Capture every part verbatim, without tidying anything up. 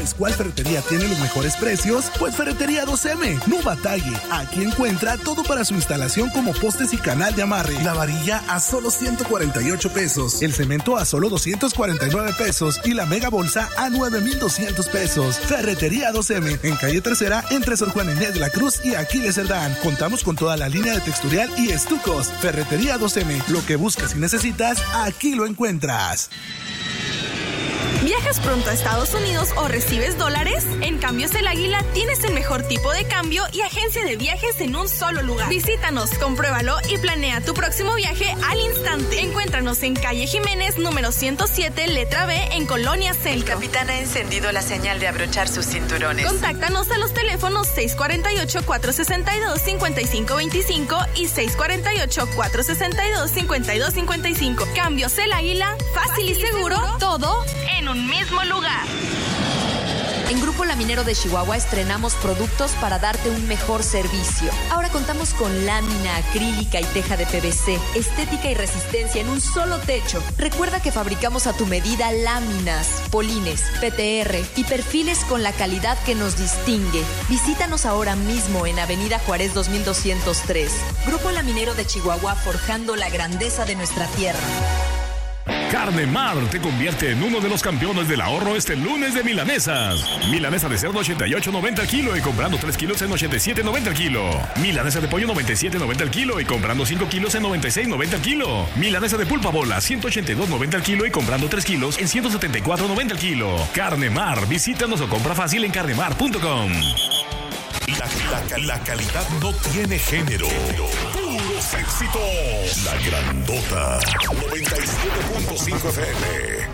¿Sabes cuál ferretería tiene los mejores precios? Pues Ferretería dos eme. No batalle. Aquí encuentra todo para su instalación como postes y canal de amarre. La varilla a solo ciento cuarenta y ocho pesos. El cemento a solo doscientos cuarenta y nueve pesos. Y la mega bolsa a nueve mil doscientos pesos. Ferretería dos eme. En calle Tercera, entre Sor Juan Inés de la Cruz y Aquiles Cerdán. Contamos con toda la línea de texturial y estucos. Ferretería dos eme. Lo que buscas y necesitas, aquí lo encuentras. ¿Viajas pronto a Estados Unidos o recibes dólares? En Cambios El Águila tienes el mejor tipo de cambio y agencia de viajes en un solo lugar. Visítanos, compruébalo y planea tu próximo viaje al instante. Encuéntranos en calle Jiménez, número ciento siete, letra B, en Colonia Centro. El capitán ha encendido la señal de abrochar sus cinturones. Contáctanos a los teléfonos seis cuatro ocho, cuatro seis dos, cinco cinco dos cinco y seis cuatro ocho, cuatro seis dos, cinco dos cinco cinco. Cambios El Águila, fácil y seguro, todo en un mismo lugar. En Grupo Laminero de Chihuahua estrenamos productos para darte un mejor servicio. Ahora contamos con lámina, acrílica y teja de P V C, estética y resistencia en un solo techo. Recuerda que fabricamos a tu medida láminas, polines, P T R y perfiles con la calidad que nos distingue. Visítanos ahora mismo en Avenida Juárez dos mil doscientos tres. Grupo Laminero de Chihuahua, forjando la grandeza de nuestra tierra. Carne Mar te convierte en uno de los campeones del ahorro este lunes de milanesas. Milanesa de cerdo ochenta y ocho noventa el kilo y comprando tres kilos en ochenta y siete noventa el kilo. Milanesa de pollo noventa y siete noventa el kilo y comprando cinco kilos en noventa y seis noventa el kilo. Milanesa de pulpa bola ciento ochenta y dos noventa el kilo y comprando tres kilos en ciento setenta y cuatro noventa el kilo. Carne Mar, visítanos o compra fácil en carnemar punto com. La, la, la calidad no tiene género. Puros éxitos. La Grandota noventa y siete punto cinco F M.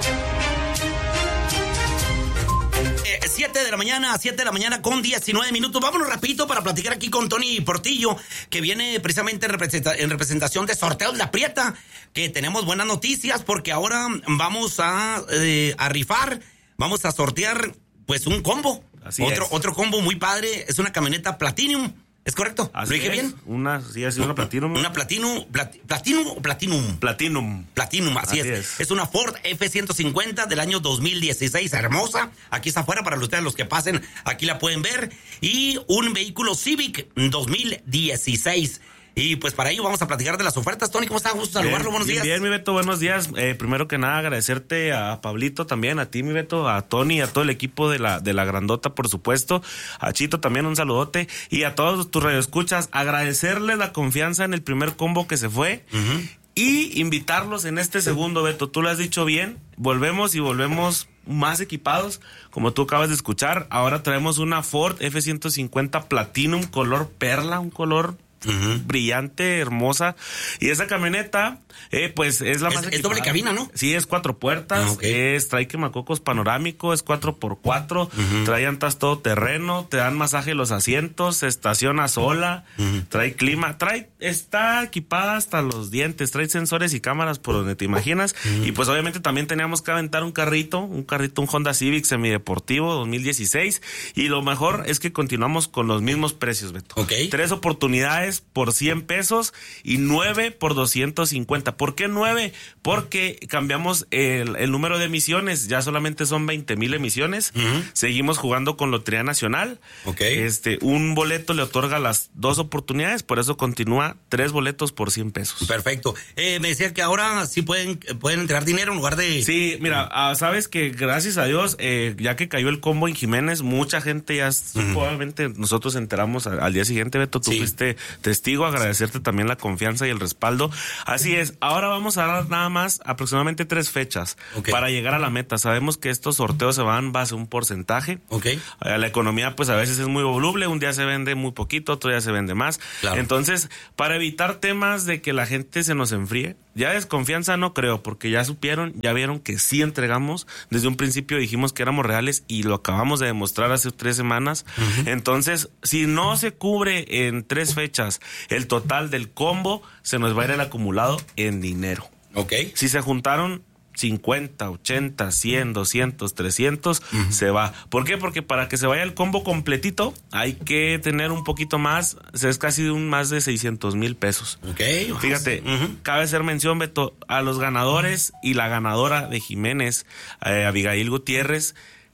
siete de la mañana, siete de la mañana con diecinueve minutos. Vámonos rapidito para platicar aquí con Tony Portillo, que viene precisamente en, representa- en representación de Sorteos La Prieta, que tenemos buenas noticias porque ahora vamos a, eh, a rifar, vamos a sortear pues un combo. Así otro, es. otro combo muy padre, es una camioneta Platinum. ¿Es correcto? Así ¿Lo dije es. bien? Una, sí, así una Platinum. Una Platinum, plat, ¿Platinum o Platinum? Platinum. Platinum, así, Así es. es. Es una Ford F ciento cincuenta del año dos mil dieciséis, hermosa. Aquí está afuera para ustedes los que pasen, aquí la pueden ver. Y un vehículo Civic dos mil dieciséis. Y pues para ello vamos a platicar de las ofertas. Tony, ¿cómo está? Gusto saludarlo, Bien, buenos bien, días. Bien, mi Beto, buenos días. Eh, primero que nada, agradecerte a Pablito también, a ti, mi Beto, a Tony, a todo el equipo de la de la Grandota, por supuesto. A Chito también un saludote. Y a todos tus radioescuchas, agradecerles la confianza en el primer combo que se fue. Uh-huh. Y invitarlos en este segundo, Beto. Tú lo has dicho bien. Volvemos y volvemos más equipados, como tú acabas de escuchar. Ahora traemos una Ford F ciento cincuenta Platinum color perla, un color Uh-huh. brillante, hermosa. Y esa camioneta, eh, pues es la es, más es doble cabina, ¿no? Sí, es cuatro puertas, ah, okay. es trae quemacocos panorámico, es cuatro por cuatro, uh-huh. trae llantas todo terreno, te dan masaje los asientos, se estaciona sola, uh-huh. trae clima, trae, está equipada hasta los dientes, trae sensores y cámaras por donde te imaginas. Uh-huh. Y pues obviamente también teníamos que aventar un carrito, un carrito, un Honda Civic semideportivo dos mil dieciséis. Y lo mejor es que continuamos con los mismos precios, Beto. Okay. Tres oportunidades por cien pesos y nueve por doscientos cincuenta. ¿Por qué nueve? Porque cambiamos el, el número de emisiones, ya solamente son veinte mil emisiones. Uh-huh. Seguimos jugando con Lotería Nacional. Okay. Este, un boleto le otorga las dos oportunidades, por eso continúa tres boletos por cien pesos. Perfecto. Eh, me decía que ahora sí pueden, pueden entregar dinero en lugar de... Sí, mira, uh, sabes que gracias a Dios, eh, ya que cayó el combo en Jiménez, mucha gente ya, uh-huh. obviamente nosotros enteramos al, al día siguiente, Beto, tú sí. fuiste testigo, agradecerte también la confianza y el respaldo. Así es, ahora vamos a dar nada más aproximadamente tres fechas okay. para llegar a la meta. Sabemos que estos sorteos se van base a un porcentaje. Okay. La economía pues a veces es muy voluble, un día se vende muy poquito, otro día se vende más. Claro. Entonces, para evitar temas de que la gente se nos enfríe, ya desconfianza no creo, porque ya supieron, ya vieron que sí entregamos. Desde un principio dijimos que éramos reales y lo acabamos de demostrar hace tres semanas. Uh-huh. Entonces, si no se cubre en tres fechas el total del combo, se nos va a ir el acumulado en dinero. Ok. Si se juntaron cincuenta, ochenta, cien, doscientos, trescientos, uh-huh. se va. ¿Por qué? Porque para que se vaya el combo completito hay que tener un poquito más, es casi de un más de seiscientos mil pesos. Ok. Fíjate, uh-huh. cabe hacer mención, Beto, a los ganadores y la ganadora de Jiménez, eh, Abigail Gutiérrez,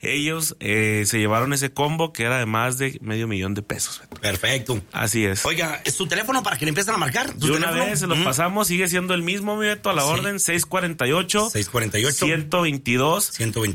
ellos eh, se llevaron ese combo que era de más de medio millón de pesos. Beto. Perfecto. Así es. Oiga, ¿su teléfono para que le empiecen a marcar? De una teléfono? vez se los ¿Mm? pasamos, sigue siendo el mismo, mi Beto, a la sí. orden, seis cuarenta y ocho, ciento veintidós,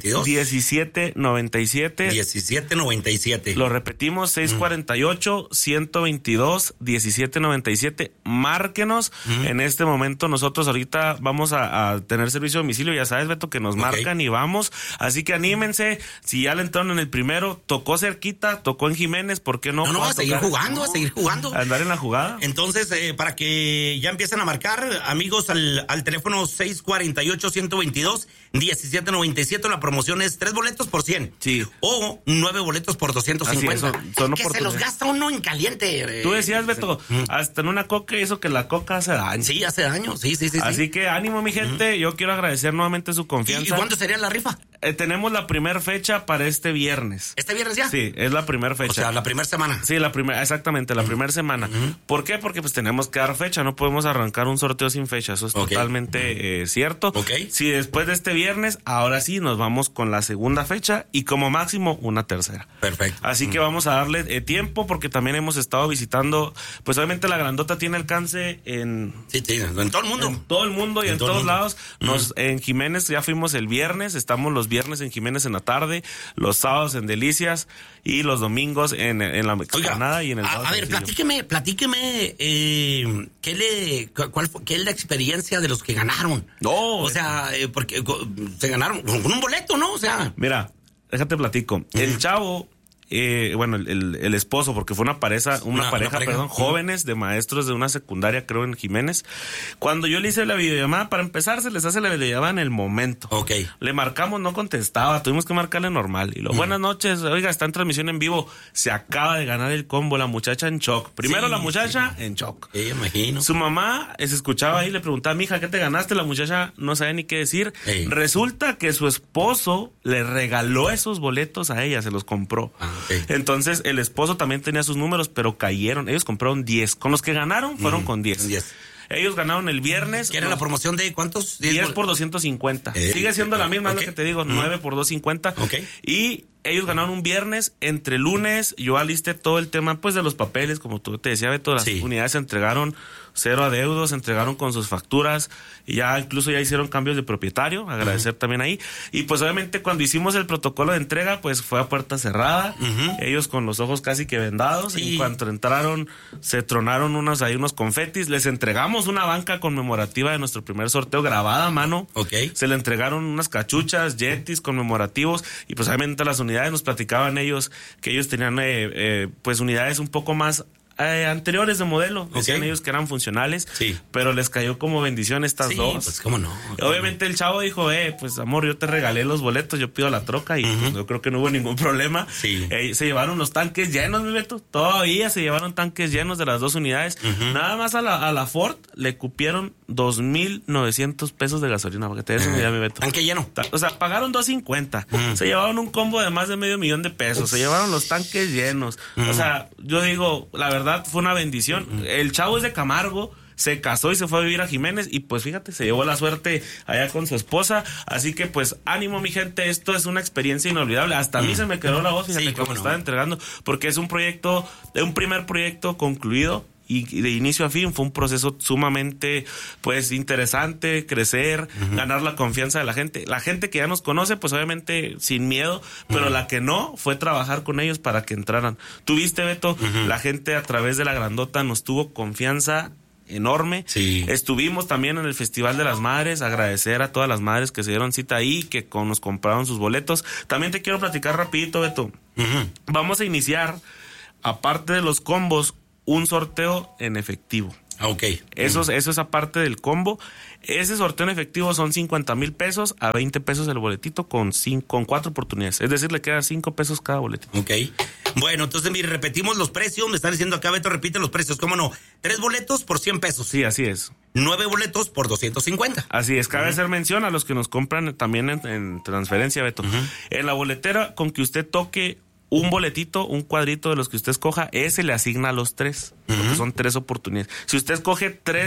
diecisiete noventa y siete. diecisiete noventa y siete. Lo repetimos, seis cuarenta y ocho, ciento veintidós, diecisiete noventa y siete. Márquenos. Mm. En este momento nosotros ahorita vamos a, a tener servicio a domicilio, ya sabes, Beto, que nos okay. marcan y vamos. Así que anímense. Si ya le entraron en el primero, tocó cerquita, tocó en Jiménez, ¿por qué no? No, no, a seguir jugando, no. a seguir jugando. A andar en la jugada. Entonces, eh, para que ya empiecen a marcar, amigos, al, al teléfono seis cuarenta y ocho, ciento veintidós, diecisiete noventa y siete, la promoción es tres boletos por cien. Sí. O nueve boletos por doscientos cincuenta. Así es, son, son que se los gasta uno en caliente. Eh, Tú decías, Beto, sí. hasta en una coca, eso que la coca hace daño. Sí, hace daño, sí, sí, sí. Así sí. que ánimo, mi gente, uh-huh. yo quiero agradecer nuevamente su confianza. ¿Y, ¿y cuándo sería la rifa? Eh, tenemos la primera fecha para este viernes. ¿Este viernes ya? Sí, es la primera fecha. O sea, la primera semana. Sí, la primera, exactamente, la uh-huh. primera semana. Uh-huh. ¿Por qué? Porque pues tenemos que dar fecha, no podemos arrancar un sorteo sin fecha, eso es okay. totalmente uh-huh. eh, cierto. Okay. Si después de este viernes, ahora sí nos vamos con la segunda fecha y como máximo una tercera. Perfecto. Así uh-huh. que vamos a darle eh, tiempo porque también hemos estado visitando, pues obviamente la grandota tiene alcance en... Sí, sí, en todo el mundo. En todo el mundo y en, en todos mundo. lados. Nos, uh-huh. En Jiménez ya fuimos el viernes, estamos los viernes en Jiménez en la tarde, los sábados en Delicias y los domingos en, en la explanada y en el... A, a ver, platíqueme, platíqueme, eh, ¿qué le, cuál fue, qué es la experiencia de los que ganaron? No. O sea, eh, porque se ganaron con un boleto, ¿no? O sea... Mira, déjate platico. Uh-huh. El chavo... Eh, bueno, el, el, el esposo, porque fue una pareja, una, una, pareja, una pareja, perdón, jóvenes de maestros de una secundaria, creo, en Jiménez. Cuando yo le hice la videollamada, para empezar, se les hace la videollamada en el momento. Ok. Le marcamos, no contestaba, tuvimos que marcarle normal. Y lo, mm. buenas noches, oiga, está en transmisión en vivo, se acaba de ganar el combo, la muchacha en shock. Primero sí, la muchacha sí. en shock. Sí, imagino. Su mamá se escuchaba ahí, le preguntaba, mija, ¿qué te ganaste? La muchacha no sabía ni qué decir. Sí. Resulta que su esposo le regaló esos boletos a ella, se los compró. Ah, okay. Entonces, el esposo también tenía sus números, pero cayeron. Ellos compraron diez. Con los que ganaron, fueron mm, con diez. diez. Ellos ganaron el viernes. ¿Qué era la promoción de cuántos? diez por doscientos cincuenta. Eh, Sigue siendo eh, la misma, okay. es lo que te digo, mm. nueve por doscientos cincuenta. Okay. Y ellos ganaron un viernes. Entre lunes, yo alisté todo el tema, pues, de los papeles, como tú te decía, Beto, las sí. unidades se entregaron cero adeudos, se entregaron con sus facturas, y ya incluso ya hicieron cambios de propietario, agradecer uh-huh. también ahí. Y pues obviamente cuando hicimos el protocolo de entrega, pues fue a puerta cerrada, uh-huh. ellos con los ojos casi que vendados, sí. y cuando entraron, se tronaron unos ahí unos confetis, les entregamos una banca conmemorativa de nuestro primer sorteo grabada a mano, okay. se le entregaron unas cachuchas, yetis conmemorativos, y pues obviamente las unidades nos platicaban ellos que ellos tenían eh, eh, pues unidades un poco más Eh, anteriores de modelo, decían okay. ellos que eran funcionales, sí. pero les cayó como bendición estas sí, dos. Pues cómo no. Obviamente el chavo dijo, eh, pues amor, yo te regalé los boletos, yo pido la troca y uh-huh. pues, yo creo que no hubo ningún problema. Sí. Eh, se llevaron los tanques llenos, mi Beto, todavía se llevaron tanques llenos de las dos unidades. Uh-huh. Nada más a la, a la Ford le cupieron dos mil novecientos pesos de gasolina, para que te des uh-huh. una idea, mi Beto. Tanque lleno. O sea, pagaron dos cincuenta. Uh-huh. Se llevaron un combo de más de medio millón de pesos. Uf. Se llevaron los tanques llenos. Uh-huh. O sea, yo digo, la verdad fue una bendición. El chavo es de Camargo, se casó y se fue a vivir a Jiménez y pues fíjate, se llevó la suerte allá con su esposa, así que pues ánimo mi gente, esto es una experiencia inolvidable, hasta a mí se me quedó la voz, fíjate, sí, como no. estaba entregando, porque es un proyecto, un primer proyecto concluido y de inicio a fin fue un proceso sumamente pues interesante, crecer, uh-huh. ganar la confianza de la gente, la gente que ya nos conoce pues obviamente sin miedo, pero uh-huh. la que no fue trabajar con ellos para que entraran. Tuviste, Beto, uh-huh. la gente a través de la grandota nos tuvo confianza enorme. Sí. Estuvimos también en el Festival de las Madres, agradecer a todas las madres que se dieron cita ahí, que con, nos compraron sus boletos. También te quiero platicar rapidito, Beto. Uh-huh. Vamos a iniciar, aparte de los combos, un sorteo en efectivo. Ok. Eso, uh-huh. eso es aparte del combo. Ese sorteo en efectivo son cincuenta mil pesos a veinte pesos el boletito con, cinco, con cuatro oportunidades. Es decir, le queda cinco pesos cada boletito. Ok. Bueno, entonces, mire, repetimos los precios. Me están diciendo acá, Beto, repite los precios. ¿Cómo no? Tres boletos por cien pesos. Sí, así es. Nueve boletos por doscientos cincuenta. Así es. Cabe uh-huh. hacer mención a los que nos compran también en, en transferencia, Beto. Uh-huh. En la boletera, con que usted toque un boletito, un cuadrito de los que usted escoja, ese le asigna a los tres. Uh-huh. Porque son tres oportunidades. Si usted escoge tres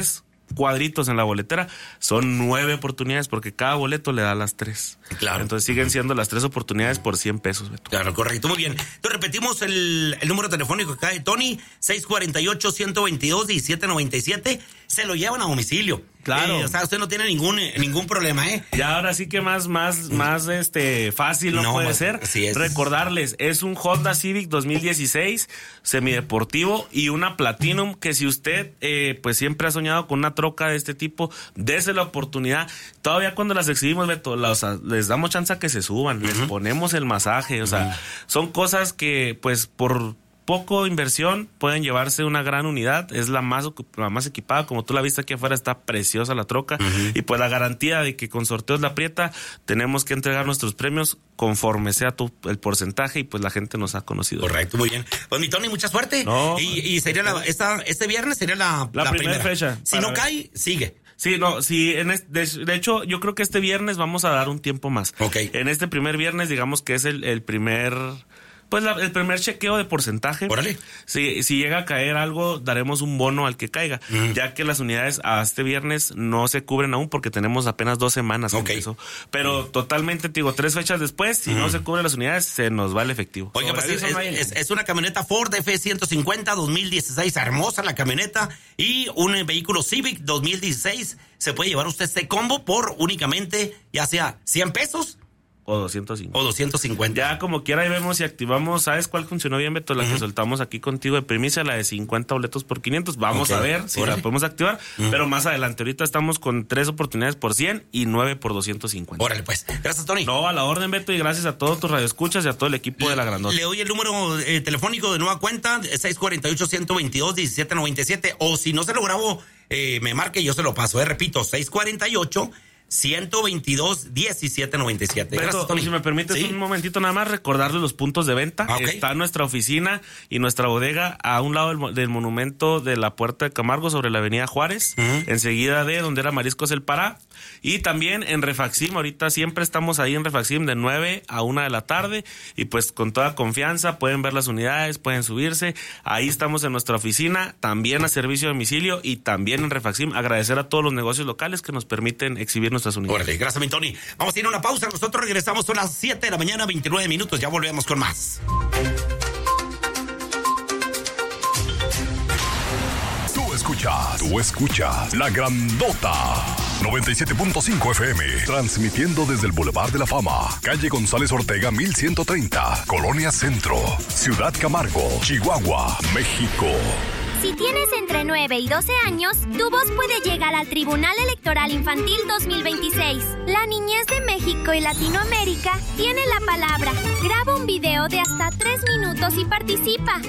cuadritos en la boletera, son nueve oportunidades porque cada boleto le da las tres. Claro. Entonces siguen siendo las tres oportunidades por cien pesos, Beto. Claro, correcto, muy bien. Entonces repetimos el, el número telefónico acá de Tony, seis cuatro ocho, uno dos dos, uno siete nueve siete. Se lo llevan a domicilio. Claro. Eh, o sea, usted no tiene ningún ningún problema, ¿eh? Ya ahora sí que más, más, más este fácil no, no puede ser. Sí es. Recordarles, es un Honda Civic dos mil dieciséis, semideportivo y una Platinum que si usted eh, pues siempre ha soñado con una troca de este tipo, dése la oportunidad. Todavía cuando las exhibimos, Beto, la, o sea, les damos chance a que se suban, uh-huh. les ponemos el masaje, o sea, uh-huh. son cosas que pues por poco inversión pueden llevarse una gran unidad, es la más la más equipada, como tú la viste aquí afuera, está preciosa la troca, uh-huh. y pues la garantía de que con sorteos La Aprieta tenemos que entregar nuestros premios conforme sea tu, el porcentaje y pues la gente nos ha conocido. Correcto, muy bien. Pues mi Tony, mucha suerte. No, y, y sería la, esta, este viernes sería la, la, la primera, primera fecha. Si no ver. cae, sigue. Sí, no, sí, en este, de, de hecho, yo creo que este viernes vamos a dar un tiempo más. Okay. En este primer viernes, digamos que es el, el primer... Pues la, el primer chequeo de porcentaje. Órale. Si, si llega a caer algo, daremos un bono al que caiga, mm. ya que las unidades a este viernes no se cubren aún porque tenemos apenas dos semanas. Okay. Eso. Pero mm. totalmente, te digo, tres fechas después, si mm. no se cubren las unidades, se nos va el efectivo. Oiga, pues es, es, es una camioneta Ford F ciento cincuenta dos mil dieciséis, hermosa la camioneta, y un vehículo Civic dos mil dieciséis. Se puede llevar usted este combo por únicamente, ya sea cien pesos. O doscientos cincuenta. O doscientos cincuenta. Ya como quiera ahí vemos y activamos. ¿Sabes cuál funcionó bien, Beto? La uh-huh. que soltamos aquí contigo de primicia, la de cincuenta boletos por quinientos. Vamos okay. a ver si Órale. la podemos activar. Uh-huh. Pero más adelante, ahorita estamos con tres oportunidades por cien y nueve por doscientos cincuenta. Órale, pues. Gracias, Tony. No, a la orden, Beto, y gracias a todos tus radioescuchas y a todo el equipo le, de La Grandota. Le doy el número eh, telefónico de nueva cuenta, seis cuatro ocho, uno dos dos, uno siete nueve siete. O si no se lo grabo, eh, me marque y yo se lo paso. Eh. Repito, seis cuatro ocho, ciento veintidós, diecisiete noventa y siete. Gracias, Tony. Si me permites ¿Sí? un momentito nada más, recordarle los puntos de venta. Okay. Está nuestra oficina y nuestra bodega a un lado del, del monumento de la Puerta de Camargo sobre la avenida Juárez, uh-huh. enseguida de donde era Mariscos El Pará. Y también en Refaxim, ahorita siempre estamos ahí en Refaxim de nueve a una de la tarde y pues con toda confianza pueden ver las unidades, pueden subirse. Ahí estamos en nuestra oficina, también a servicio de domicilio y también en Refaxim. Agradecer a todos los negocios locales que nos permiten exhibir nuestras unidades. Órale, gracias, mi Tony. Vamos a ir a una pausa. Nosotros regresamos a las siete de la mañana, veintinueve minutos. Ya volvemos con más. Tú escuchas, tú escuchas La Grandota. noventa y siete punto cinco F M. Transmitiendo desde el Boulevard de la Fama. Calle González Ortega, mil ciento treinta. Colonia Centro. Ciudad Camargo, Chihuahua, México. Si tienes entre nueve y doce años, tu voz puede llegar al Tribunal Electoral Infantil dos mil veintiséis. La niñez de México y Latinoamérica tiene la palabra. Graba un video de hasta tres minutos y participa.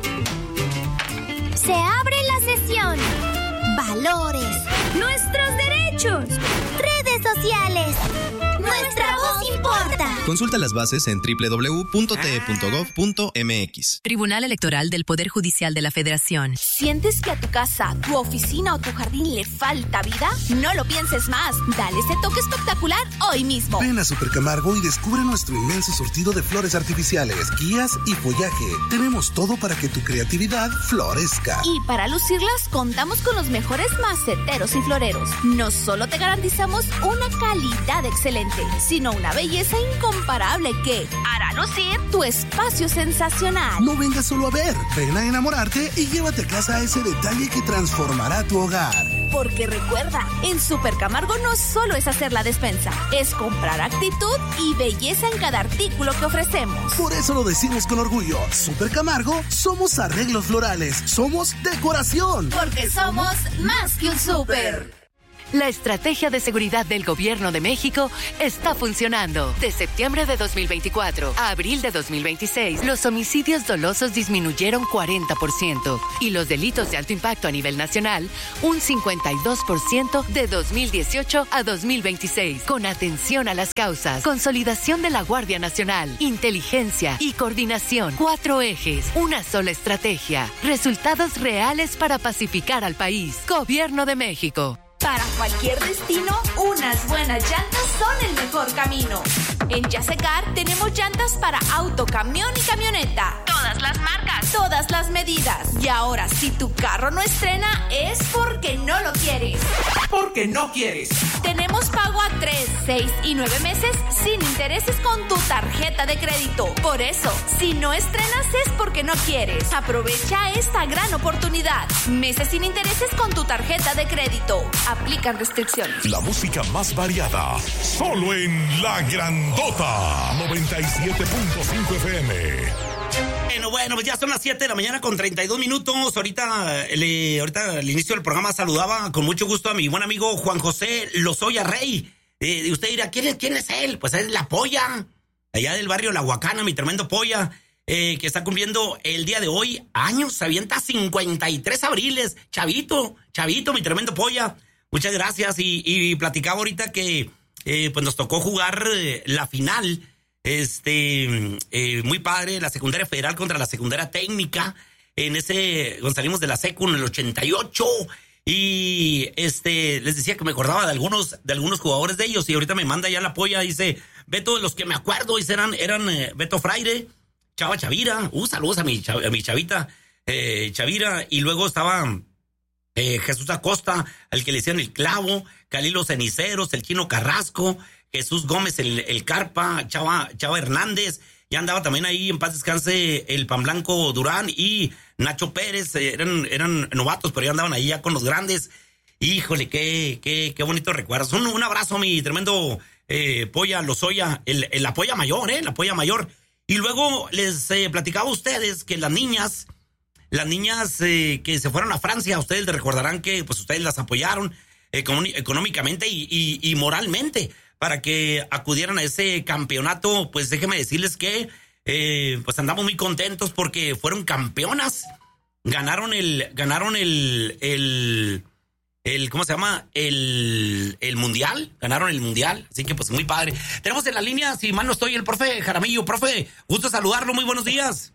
Se abre la sesión. Valores. Nuestros derechos. Redes sociales. Nuestra voz importa. Consulta las bases en doble u doble u doble u punto t e punto gov punto m x. Tribunal Electoral del Poder Judicial de la Federación. ¿Sientes que a tu casa, tu oficina o tu jardín le falta vida? No lo pienses más. Dale ese toque espectacular hoy mismo. Ven a Super Camargo y descubre nuestro inmenso surtido de flores artificiales, guías y follaje. Tenemos todo para que tu creatividad florezca. Y para lucirlas, contamos con los mejores maceteros y floreros. No solo te garantizamos una calidad excelente, sino una belleza incomparable que hará lucir tu espacio sensacional. No vengas solo a ver, ven a enamorarte y llévate a casa ese detalle que transformará tu hogar. Porque recuerda, en Super Camargo no solo es hacer la despensa, es comprar actitud y belleza en cada artículo que ofrecemos. Por eso lo decimos con orgullo, Super Camargo, somos arreglos florales, somos decoración. Porque somos más que un súper. La estrategia de seguridad del Gobierno de México está funcionando. De septiembre de dos mil veinticuatro a abril de dos mil veintiséis, los homicidios dolosos disminuyeron cuarenta por ciento y los delitos de alto impacto a nivel nacional un cincuenta y dos por ciento de dos mil dieciocho a dos mil veintiséis. Con atención a las causas, consolidación de la Guardia Nacional, inteligencia y coordinación. Cuatro ejes, una sola estrategia. Resultados reales para pacificar al país. Gobierno de México. Para cualquier destino, unas buenas llantas son el mejor camino. En Yasecar tenemos llantas para auto, camión y camioneta. Todas las marcas. Todas las medidas. Y ahora, si tu carro no estrena, es porque no lo quieres. Porque no quieres. Tenemos pago a tres, seis y nueve meses sin intereses con tu tarjeta de crédito. Por eso, si no estrenas es porque no quieres. Aprovecha esta gran oportunidad. Meses sin intereses con tu tarjeta de crédito. Aplican restricciones. La música más variada, solo en La Grandota, noventa y siete punto cinco F M. Bueno, bueno, pues ya son las siete de la mañana con treinta y dos minutos. Ahorita, le, ahorita al inicio del programa saludaba con mucho gusto a mi buen amigo Juan José Lozoya Rey. Eh, y usted dirá, ¿quién es, ¿quién es él? Pues es la Polla, allá del barrio La Huacana, mi tremendo Polla, eh, que está cumpliendo el día de hoy años, se avienta cincuenta y tres abriles. Chavito, chavito, mi tremendo Polla. Muchas gracias. Y, y platicaba ahorita que eh, pues nos tocó jugar eh, la final. Este, eh, muy padre, la secundaria federal contra la secundaria técnica. En ese, salimos de la secu en el ochenta y ocho. Y este, les decía que me acordaba de algunos, de algunos jugadores de ellos. Y ahorita me manda ya la Polla, dice, Beto, de los que me acuerdo, dice, eran, eran eh, Beto Fraire, Chava Chavira. Uh, saludos a mi, a mi chavita, eh, Chavira. Y luego estaba eh, Jesús Acosta, al que le decían el Clavo, Calilo Ceniceros, el Chino Carrasco, Jesús Gómez, el, el Carpa, Chava, Chava Hernández, ya andaba también ahí, en paz descanse, el Pan Blanco Durán y Nacho Pérez, eh, eran, eran novatos, pero ya andaban ahí ya con los grandes. Híjole, qué, qué, qué bonito recuerdos. Un, un abrazo a mi tremendo eh, Polla Lozoya, el, el, la Polla Mayor, eh, la Polla Mayor. Y luego les eh, platicaba a ustedes que las niñas, las niñas eh, que se fueron a Francia, ustedes les recordarán que pues ustedes las apoyaron económicamente económicamente y, y, y moralmente para que acudieran a ese campeonato. Pues déjenme decirles que eh, pues andamos muy contentos porque fueron campeonas, ganaron el, ganaron el, el, el, ¿cómo se llama? El, el mundial, ganaron el mundial, así que pues muy padre. Tenemos en la línea, si mal no estoy, el profe Jaramillo. Profe, gusto saludarlo, muy buenos días.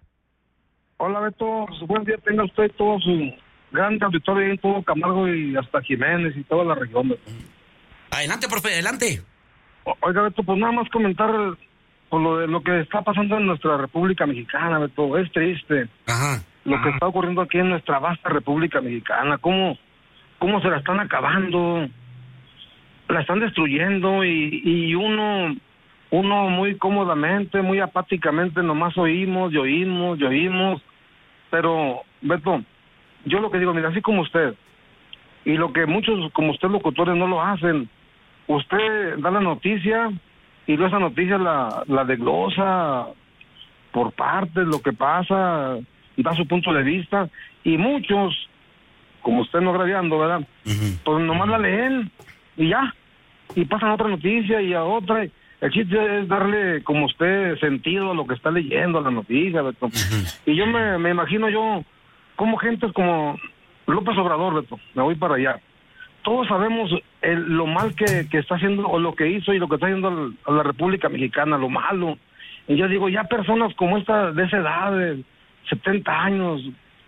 Hola Beto, buen día tenga usted, todo su gran auditorio en todo Camargo y hasta Jiménez y toda la región, Beto. Adelante, profe, adelante. Oiga, Beto, pues nada más comentar por lo de lo que está pasando en nuestra República Mexicana, Beto. Es triste. Ajá. Lo Ajá. que está ocurriendo aquí en nuestra vasta República Mexicana. Cómo, cómo se la están acabando, la están destruyendo y, y uno, uno muy cómodamente, muy apáticamente nomás oímos y oímos y oímos. Pero, Beto, yo lo que digo, mira, así como usted, y lo que muchos como usted locutores no lo hacen, usted da la noticia y luego esa noticia la, la desglosa por partes, lo que pasa, da su punto de vista, y muchos, como usted no agraviando, ¿verdad? Uh-huh. Pues nomás la leen y ya, y pasan a otra noticia y a otra. El chiste es darle, como usted, sentido a lo que está leyendo, a la noticia, Beto. Uh-huh. Y yo me, me imagino yo, como gentes como López Obrador, Beto, me voy para allá. Todos sabemos el, lo mal que, que está haciendo, o lo que hizo y lo que está haciendo al, a la República Mexicana, lo malo. Y yo digo, ya personas como esta, de esa edad, de setenta años,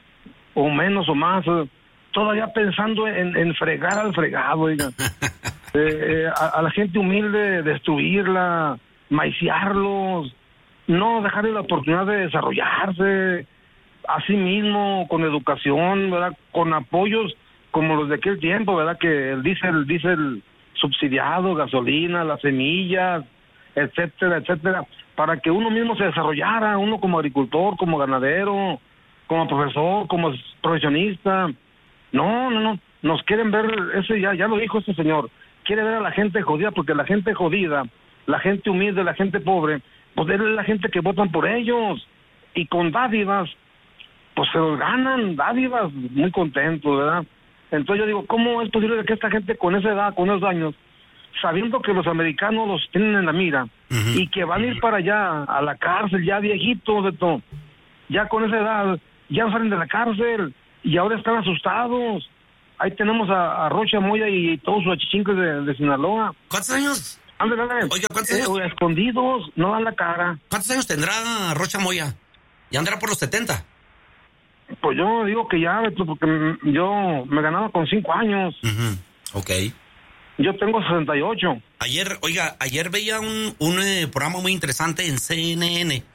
o menos o más, eh, todavía pensando en, en fregar al fregado, oiga. eh, eh, a, a la gente humilde, destruirla, maiciarlos, no dejarle la oportunidad de desarrollarse a sí mismo, con educación, ¿verdad? Con apoyos como los de aquel tiempo, ¿verdad? Que el diésel, diésel subsidiado, gasolina, las semillas, etcétera, etcétera, para que uno mismo se desarrollara, uno como agricultor, como ganadero, como profesor, como profesionista. No, no, no, nos quieren ver, ese ya, ya lo dijo este señor, quiere ver a la gente jodida, porque la gente jodida, la gente humilde, la gente pobre, pues es la gente que votan por ellos, y con dádivas, pues se los ganan, dádivas, muy contentos, ¿verdad? Entonces yo digo, ¿cómo es posible que esta gente con esa edad, con esos años, sabiendo que los americanos los tienen en la mira, uh-huh, y que van a ir para allá, a la cárcel, ya viejitos de todo, ya con esa edad, ya salen de la cárcel, y ahora están asustados? Ahí tenemos a, a Rocha Moya y todos sus achichincles de, de Sinaloa. ¿Cuántos años? Ándale, ándale. Oiga, ¿cuántos años? Eh, escondidos, no dan la cara. ¿Cuántos años tendrá Rocha Moya? ¿Ya andará por los setenta? Pues yo digo que ya, porque yo me ganaba con cinco años. Uh-huh. Ok. Yo tengo sesenta y ocho. Ayer, oiga, ayer veía un, un eh, programa muy interesante en C N N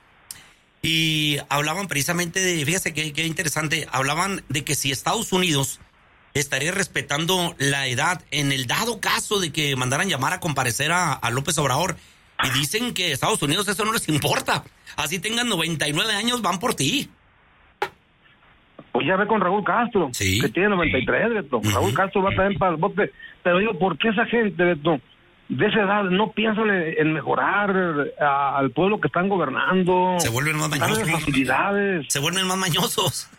y hablaban precisamente de, fíjese qué, qué interesante, hablaban de que si Estados Unidos estaría respetando la edad en el dado caso de que mandaran llamar a comparecer a, a López Obrador, y dicen que Estados Unidos eso no les importa, así tengan noventa y nueve años, van por ti. Pues ya ve con Raúl Castro, sí, que tiene noventa y tres, Beto. Uh-huh. Raúl Castro va también para el bote. Pero digo, ¿por qué esa gente, Beto, de esa edad no piensan en mejorar a, al pueblo que están gobernando? Se vuelven más mañosos. Facilidades. Se vuelven más mañosos.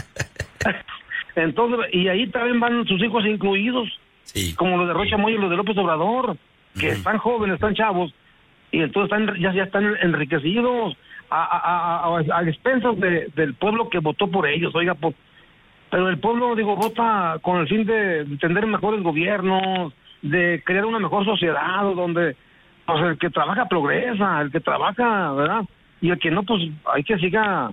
Entonces, y ahí también van sus hijos incluidos, sí, como los de Rocha Moya y los de López Obrador, que uh-huh. están jóvenes, están chavos, y entonces están, ya, ya están enriquecidos a, a, a, a, a expensas de, del pueblo que votó por ellos, oiga, pues, pero el pueblo, digo, vota con el fin de tener mejores gobiernos, de crear una mejor sociedad, donde pues el que trabaja progresa, el que trabaja, ¿verdad? Y el que no, pues hay que siga,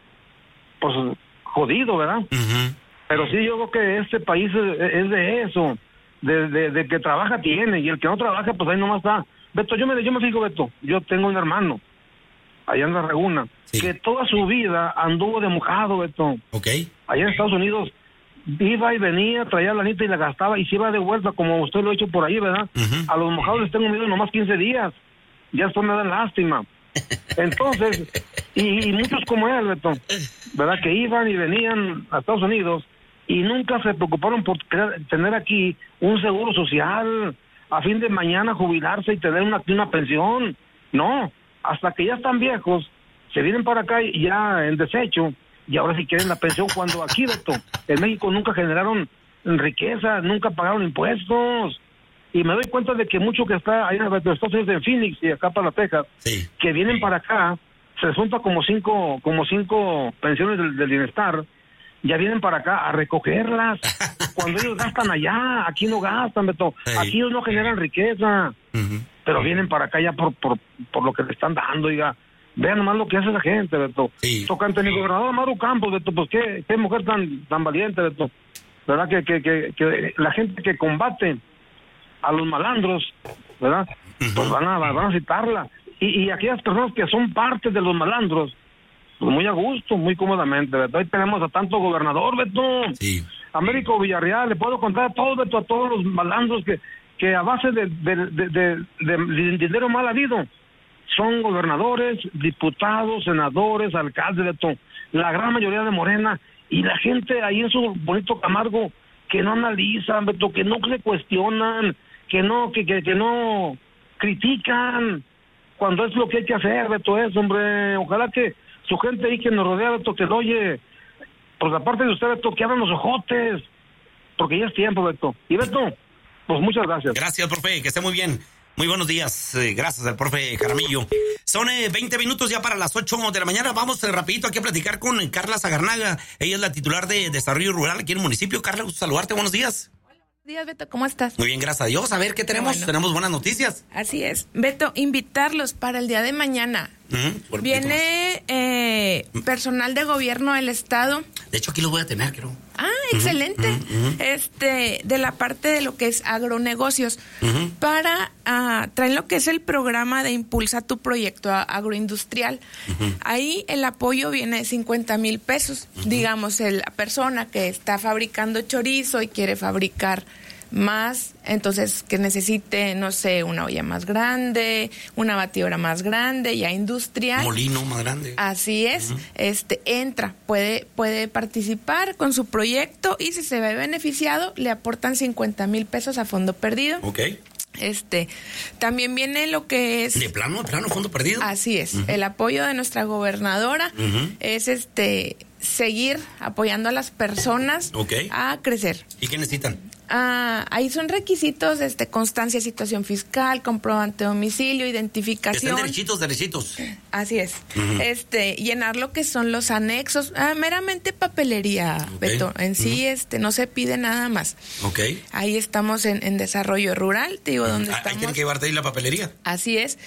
pues, jodido, ¿verdad? Uh-huh. Pero sí, yo creo que este país es, es de eso, de, de, de que trabaja tiene, y el que no trabaja, pues ahí nomás está. Beto, yo me, yo me fijo, Beto, yo tengo un hermano, allá en La Laguna, sí, que toda su vida anduvo de mojado, Beto. Ok. Allá en Estados Unidos, iba y venía, traía la lanita y la gastaba, y se iba de vuelta, como usted lo ha hecho por ahí, ¿verdad? Uh-huh. A los mojados les tengo miedo nomás quince días, ya esto me da lástima. Entonces, y, y muchos como él, Beto, ¿verdad? Que iban y venían a Estados Unidos, y nunca se preocuparon por tener aquí un seguro social, a fin de mañana jubilarse y tener una, una pensión. No, hasta que ya están viejos, se vienen para acá y ya en desecho, y ahora sí quieren la pensión, cuando aquí, Beto, en México nunca generaron riqueza, nunca pagaron impuestos. Y me doy cuenta de que mucho que está ahí en Estados Unidos, en Phoenix y acá para Texas, sí, que vienen para acá, se junta como cinco, como cinco pensiones del, del bienestar, ya vienen para acá a recogerlas. Cuando ellos gastan allá, aquí no gastan, Beto. Sí. Aquí ellos no generan riqueza. Uh-huh. Pero vienen para acá ya por, por, por lo que le están dando, oiga. Vean nomás lo que hace la gente, Beto. Sí. Tocante mi gobernador Maru Campos, Beto, pues qué, qué mujer tan, tan valiente, Beto. ¿Verdad? Que, que, que, que la gente que combate a los malandros, ¿verdad? Uh-huh. Pues van a, van a citarla. Y, y aquellas personas que son parte de los malandros, pues muy a gusto, muy cómodamente, Beto. Ahí tenemos a tanto gobernador, Beto. Sí. Américo Villarreal, le puedo contar a todos, Beto, a todos los malandros que, que a base de, de, de, de, de, de dinero mal habido, son gobernadores, diputados, senadores, alcaldes, Beto. La gran mayoría de Morena, y la gente ahí en su bonito Camargo, que no analizan, Beto, que no se cuestionan, que no, que, que, que no critican, cuando es lo que hay que hacer, Beto, es, hombre. Ojalá que su gente ahí que nos rodea, Beto, que lo oye, pues aparte de usted, Beto, que abran los ojotes, porque ya es tiempo, Beto. Y Beto, pues muchas gracias. Gracias, profe, que esté muy bien. Muy buenos días, eh, gracias al profe Jaramillo. Son eh, veinte minutos ya para las ocho de la mañana. Vamos eh, rapidito aquí a platicar con eh, Carla Zagarnaga. Ella es la titular de Desarrollo Rural aquí en el municipio. Carla, gusto saludarte, buenos días. Buenos días, Beto, ¿cómo estás? Muy bien, gracias a Dios. A ver, ¿qué tenemos? Bueno, tenemos buenas noticias. Así es. Beto, invitarlos para el día de mañana. Uh-huh. Viene eh, personal de gobierno del estado. De hecho, aquí los voy a tener, creo. Ah, excelente. Uh-huh, uh-huh. Este, de la parte de lo que es agronegocios, uh-huh, para uh, traen lo que es el programa de Impulsa tu Proyecto Agroindustrial. Uh-huh. Ahí el apoyo viene de cincuenta mil pesos. Uh-huh. Digamos, el, la persona que está fabricando chorizo y quiere fabricar más, entonces que necesite, no sé, una olla más grande, una batidora más grande, ya industrial. Molino más grande. Así es, uh-huh, este entra, puede, puede participar con su proyecto y si se ve beneficiado, le aportan cincuenta mil pesos a fondo perdido. Ok. Este, también viene lo que es... ¿De plano, de plano, fondo perdido? Así es, uh-huh, el apoyo de nuestra gobernadora, uh-huh, es este seguir apoyando a las personas, okay, a crecer. ¿Y qué necesitan? Ah, ahí son requisitos, este, constancia de situación fiscal, comprobante de domicilio, identificación. Están derechitos, derechitos. Así es. Uh-huh. Este, llenar lo que son los anexos, ah, meramente papelería, okay, Beto. En sí, uh-huh, este, no se pide nada más. Okay. Ahí estamos en, en desarrollo rural, te digo, uh-huh, donde ahí estamos. Ahí tienen que llevarte ahí la papelería. Así es.